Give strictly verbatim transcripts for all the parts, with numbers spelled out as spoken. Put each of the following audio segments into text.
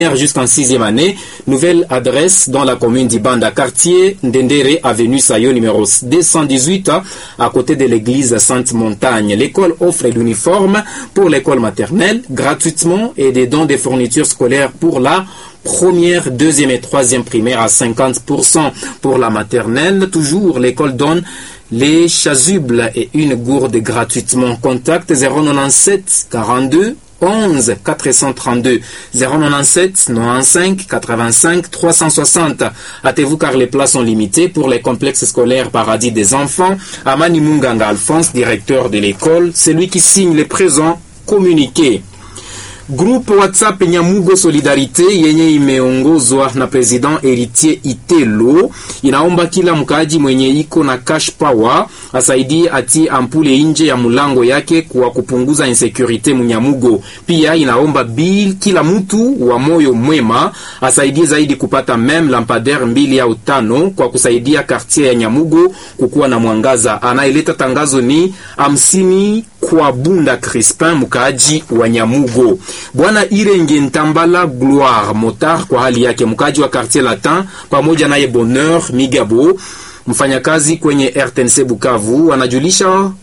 jusqu'en sixième année. Nouvelle adresse dans la commune d'Ibanda, quartier Ndendere, avenue Sayo, numéro deux cent dix-huit, à côté de l'église Sainte-Montagne. L'école offre l'uniforme pour l'école maternelle gratuitement et des dons de fournitures scolaires pour la première, deuxième et troisième primaire à cinquante pour cent. Pour la maternelle, toujours, l'école donne les chasubles et une gourde gratuitement. Contact zéro neuf-sept quarante-deux onze quatre cent trente-deux zéro neuf-sept quatre-vingt-quinze quatre-vingt-cinq trois cent soixante. Hâtez-vous car les places sont limitées pour les complexes scolaires Paradis des enfants. Amani Munganga Alphonse, directeur de l'école, c'est lui qui signe les présents communiqués. Groupe WhatsApp Nyamugo Solidarite yenye imeongozwa na President Héritier Itelo inaomba kila mkaaji mwenye iko na cash power asaidie ati ampule nje ya mulango yake kwa kupunguza insecurity Munyamugo. Pia inaomba bil kila mtu wa moyo mwema asaidie zaidi kupata meme lampadaire mbili au tano kwa kusaidia quartier ya Nyamugo kukuwa na mwangaza. Anaileta tangazo ni hamsini kwa Bunda Crispin, mkaaji wa Nyamugo. Bwana Irenge Ntambala Gloire Motar kwa hali yake, mkaaji wa quartier Latin, pamoja naye Bonheur Migabo, mfanyakazi kwenye R T N C Bukavu, anajulisha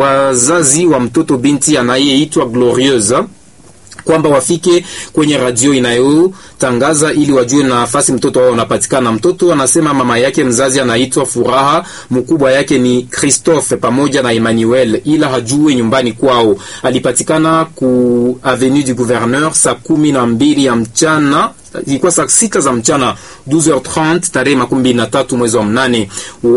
wazazi wa mtoto binti anayeitwa Glorieuse kwamba wafike kwenye radio inayotangaza ili wajue nafasi mtoto wao unapatikana. Mtoto anasema mama yake mzazi anaitwa Furaha, mkubwa yake ni Christophe pamoja na Emmanuel, ila hajue nyumbani kwao. Alipatikana ku avenue du Gouverneur saa kumi na mbili ya mchana, ilikuwa saa sita za mchana douze heures trente tarehe makumi na tatu mwezi wa mnane.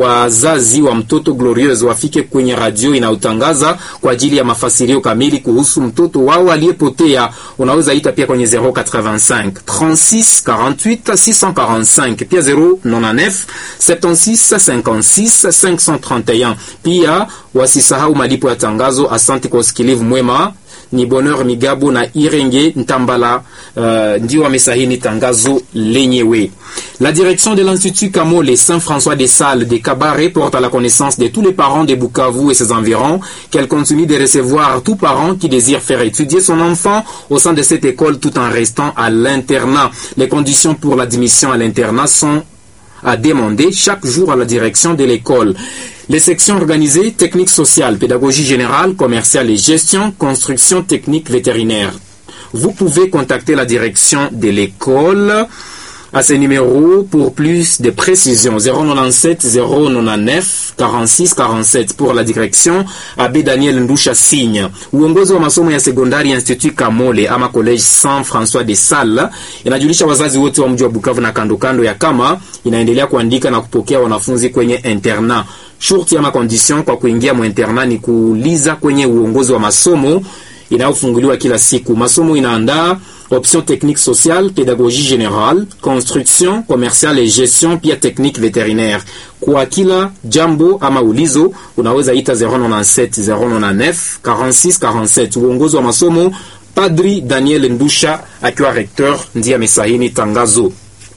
Wazazi wa mtoto Glorieuse wafike kwenye radio inayotangaza kwa ajili ya mafasirio kamili kuhusu mtoto wao aliyepotea. Unaweza ita pia kwenye zéro quatre-vingt-cinq trente-six quarante-huit six cent quarante-cinq, pia zéro neuf-neuf soixante-six cinquante-six cinq cent trente et un. Pia wasisahau malipo ya tangazo. Asante kwa usikilivu mwema. Ni Bonheur Migabo na Irenge Ntambala uh, ndio wamesahini tangazo lenyewe. La direction de l'Institut Kamole Saint-François des Salles de Cabaret porte à la connaissance de tous les parents de Bukavu et ses environs qu'elle continue de recevoir tout parent qui désire faire étudier son enfant au sein de cette école tout en restant à l'internat. Les conditions pour l'admission à l'internat sont à demander chaque jour à la direction de l'école. Les sections organisées, technique sociale, pédagogie générale, commerciale et gestion, construction technique vétérinaire. Vous pouvez contacter la direction de l'école à ce numéro pour plus de précisions. zéro neuf-sept zéro neuf-neuf quarante-six quarante-sept pour la direction. Abbé Daniel Ndusha Signe. Uongozi wa masomo ya sekondari Institut Kamole ama Collège Saint-François des Salles inajulisha wazazi wote wa mji wa Bukavu na kando kando ya kama inaendelea kuandika na kupokea wanafunzi kwenye internat. Shurti ama condition kwa kuingia mu internat ni kuuliza kwenye uongozi wa masomo inayofunguliwa kila siku. Masomo inaandaa option technique sociale, pédagogie générale, construction, commerciale et gestion, pia technique vétérinaire. Kwa kila jambo ama ulizo unaweza ita zéro neuf-sept zéro neuf-neuf quarante-six quarante-sept. Uongozi wa masomo Padri Daniel Ndusha akiwa recteur ndiye amesahini tangazo.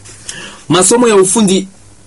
Masomo ya ufundi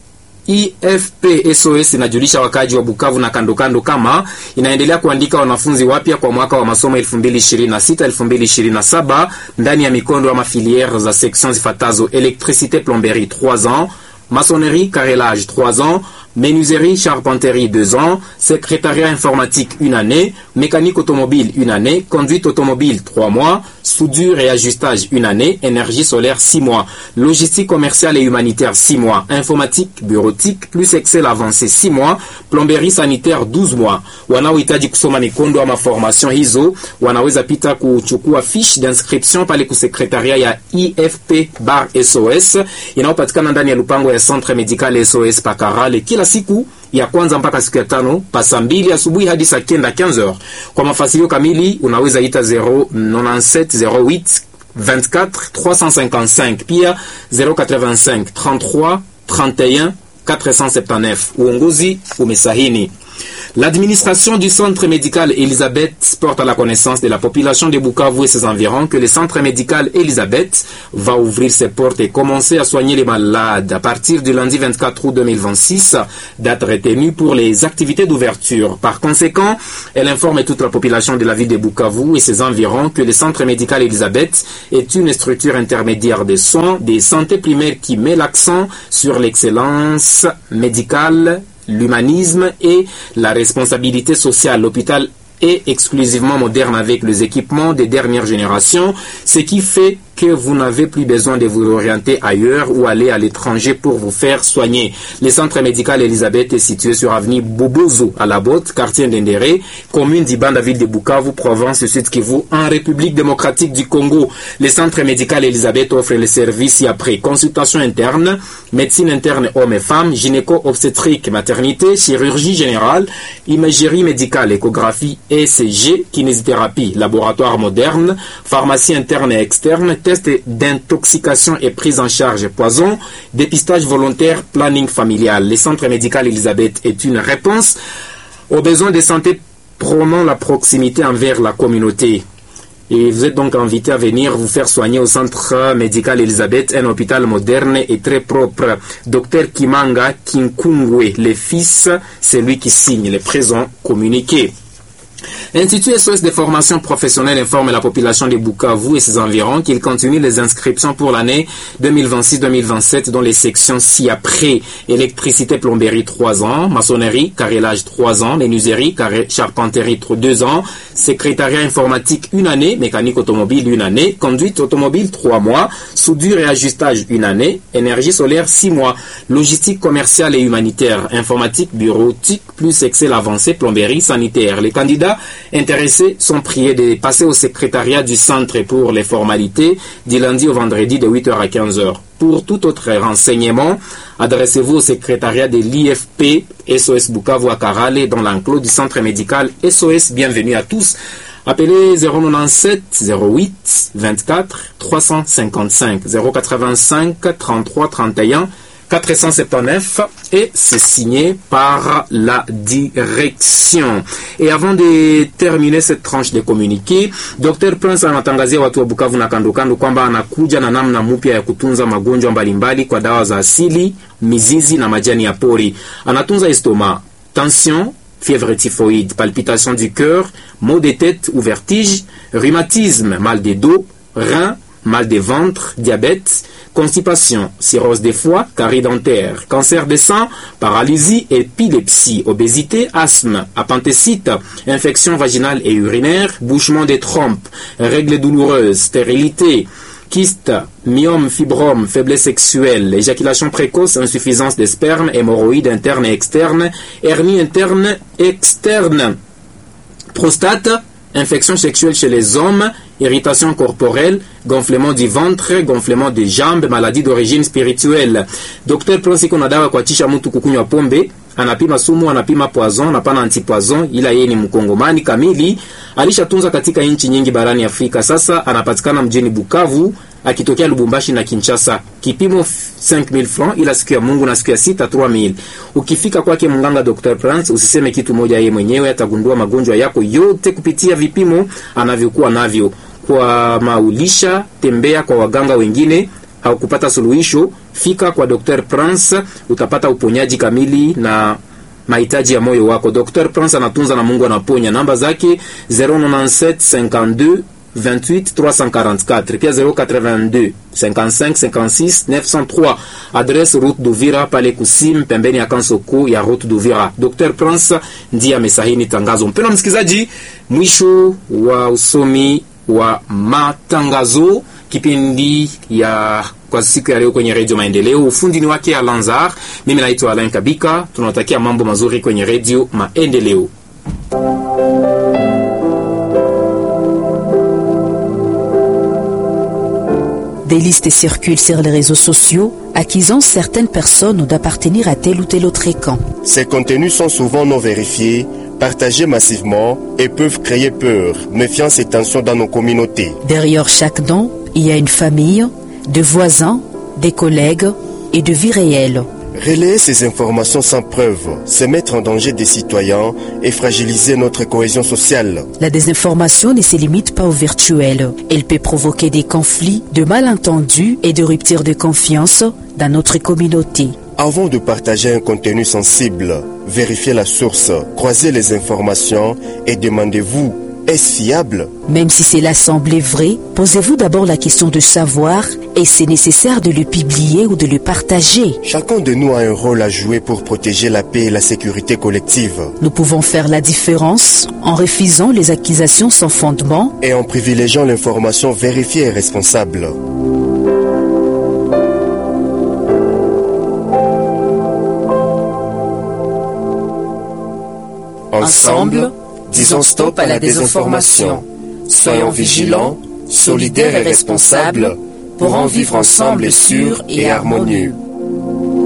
I F P S O S inajulisha wakaji wa Bukavu na kando kando kama inaendelea kuandika wanafunzi wapya kwa mwaka wa masomo elfu mbili ishirini na sita elfu mbili ishirini na saba ndani ya mikondo ama filière za section zifatazo: électricité plomberie trois ans, maçonnerie carrelage trois ans, menuiserie charpenterie deux ans, secrétariat informatique une année, mécanique automobile une année, conduite automobile trois mois, soudure et ajustage une année, énergie solaire six mois, logistique commerciale et humanitaire six mois, informatique bureautique plus Excel avancé six mois, plomberie sanitaire douze mois. Wanaohitaji kusoma mikondo ama formation hizo wanaweza pita kuchukua fiche d'inscription pale ku secrétariat ya I F P bar S O S inayopatikana ndani ya lupango ya Centre Medical S O S Pakarale kila siku ya kwanza mpaka siku ya tano pasa mbili asubuhi hadi saa kenda quinze heures. Kwa mafasilio kamili unaweza ita zéro neuf-sept zéro huit vingt-quatre trois cent cinquante-cinq, pia zéro quatre-vingt-cinq trente-trois trente et un quatre cent soixante-dix-neuf. Uongozi umesahini. L'administration du centre médical Elisabeth porte à la connaissance de la population de Bukavu et ses environs que le centre médical Elisabeth va ouvrir ses portes et commencer à soigner les malades à partir du lundi vingt-quatre août deux mille vingt-six, date retenue pour les activités d'ouverture. Par conséquent, elle informe toute la population de la ville de Bukavu et ses environs que le centre médical Elisabeth est une structure intermédiaire de soins de santé primaire qui met l'accent sur l'excellence médicale, l'humanisme et la responsabilité sociale. L'hôpital est exclusivement moderne avec les équipements des dernières générations, ce qui fait que vous n'avez plus besoin de vous orienter ailleurs ou aller à l'étranger pour vous faire soigner. Le centre médical Elisabeth est situé sur avenue Bobozo à la Botte, quartier Ndendere, commune d'Ibanda, ville de Bukavu, province Sud Kivu, en République démocratique du Congo. Le centre médical Elisabeth offre les services ci-après: consultation interne, médecine interne hommes et femmes, gynéco-obstétrique, maternité, chirurgie générale, imagerie médicale, échographie, E C G, kinésithérapie, laboratoire moderne, pharmacie interne et externe, test d'intoxication et prise en charge poison, dépistage volontaire, planning familial. Le centre médical Elisabeth est une réponse aux besoins de santé prônant la proximité envers la communauté. Et vous êtes donc invité à venir vous faire soigner au centre médical Elisabeth, un hôpital moderne et très propre. Docteur Kimanga Kinkungwe, le fils, c'est lui qui signe les présents communiqués. L'Institut S O S de formation professionnelle informe la population de Bukavu et ses environs qu'il continue les inscriptions pour l'année deux mille vingt-six deux mille vingt-sept dans les sections ci-après: électricité, plomberie trois ans, maçonnerie, carrelage trois ans, menuiserie, carré, charpenterie deux ans, secrétariat informatique une année, mécanique automobile une année, conduite automobile trois mois, soudure et ajustage une année, énergie solaire six mois, logistique commerciale et humanitaire, informatique, bureautique, plus Excel avancé, plomberie, sanitaire. Les candidats intéressés sont priés de passer au secrétariat du centre pour les formalités du lundi au vendredi de huit heures à quinze heures. Pour tout autre renseignement, adressez-vous au secrétariat de l'I F P S O S Bukavu à Karale dans l'enclos du centre médical S O S. Bienvenue à tous. Appelez zéro neuf-sept zéro huit vingt-quatre trois cent cinquante-cinq, zéro quatre-vingt-cinq trente-trois trente et un quatre cent soixante-dix-neuf et c'est signé par la direction. Et avant de terminer cette tranche de communiqué, Docteur Prince anatangazia watu wa Bukavu na kando kando kwamba anakuja na namna mpya ya kutunza magonjwa mbalimbali kwa dawa za asili, mizizi na majani ya pori. Anatunza estoma, tension, fièvre typhoïde, palpitation du cœur, maux de tête ou vertige, rhumatisme, mal de dos, rein, mal de ventre, diabète, constipation, cirrhose des foies, carie dentaire, cancer des seins, paralysie, épilepsie, obésité, asthme, appendicite, infection vaginale et urinaire, bouchement des trompes, règles douloureuses, stérilité, kyste, myome, fibrome, faiblesse sexuelle, éjaculation précoce, insuffisance des spermes, hémorroïdes internes et externes, hernie interne, externe, prostate, infection sexuelle chez les hommes, irritation corporelle, gonflement du ventre, gonflement des jambes, maladie d'origine spirituelle. Docteur Pronsi kuna dawa kwa tisha mtu kukunywa pombe, anapima sumu, anapima poison, anapana antipoison, ila yeye ni mkongomani kamili, alishatunza katika nchi nyingi barani Afrika. Sasa anapatikana mjini Bukavu, akitokea Lubumbashi na Kinshasa. Kipimo cinq mille francs, ila siku ya Mungu na siku ya sita trois mille. Ukifika kwake mganga Docteur Prince, usiseme kitu moja, yeye mwenyewe atagundua magonjwa yako yote kupitia vipimo anavyokuwa navyo. Kwa maulisha, tembea kwa waganga wengine, haukupata suluhisho, fika kwa Docteur Prince, utapata uponyaji kamili na mahitaji ya moyo wako. Docteur Prince anatunza na Mungu anaponya. Namba zake zéro neuf-sept cinquante-deux vingt-huit trois cent quarante-quatre, pia zéro quatre-vingt-deux cinquante-cinq cinquante-six neuf cent trois. Adresse route d'Uvira pale Kusim, pembeni ya Kansoko ya route d'Uvira. Docteur Prince ndiye amesahini tangazo. Mpendwa msikizaji, mwisho wa usomi wa matangazo kipindi ya kwa siku ya leo kwenye Radio Maendeleo. Ufundi ni wake Alanzar, mimi naitwa Alain Kabika. Tunawatakia mambo mazuri kwenye Radio Maendeleo. Des listes circulent sur les réseaux sociaux accusant certaines personnes d'appartenir à tel ou tel autre camp. Ces contenus sont souvent non vérifiés, partagés massivement et peuvent créer peur, méfiance et tension dans nos communautés. Derrière chaque nom, il y a une famille, des voisins, des collègues et de vie réelle. Relayer ces informations sans preuve, c'est mettre en danger des citoyens et fragiliser notre cohésion sociale. La désinformation ne se limite pas au virtuel. Elle peut provoquer des conflits, de malentendus et de ruptures de confiance dans notre communauté. Avant de partager un contenu sensible, vérifiez la source, croisez les informations et demandez-vous, est-ce fiable? Même si cela semble vrai, posez-vous d'abord la question de savoir est-ce nécessaire de le publier ou de le partager. Chacun de nous a un rôle à jouer pour protéger la paix et la sécurité collective. Nous pouvons faire la différence en refusant les accusations sans fondement et en privilégiant l'information vérifiée et responsable. Ensemble, disons stop à la désinformation. Soyons vigilants, solidaires et responsables pour en vivre ensemble sûr et harmonieux.